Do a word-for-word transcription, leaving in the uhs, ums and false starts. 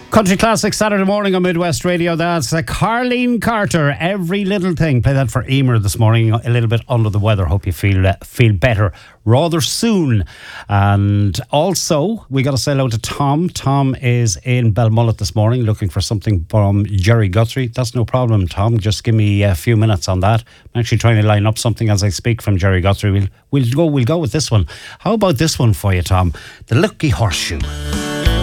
Country Classic Saturday morning on Midwest Radio. That's uh, Carleen Carter, Every Little Thing. Play that for Emer this morning. A little bit under the weather. Hope you feel uh, feel better rather soon. And also, we got to say hello to Tom. Tom is in Belmullet this morning looking for something from Jerry Guthrie. That's no problem, Tom. Just give me a few minutes on that. I'm actually trying to line up something as I speak from Jerry Guthrie. We'll, we'll, go, we'll go with this one. How about this one for you, Tom? The Lucky Horseshoe.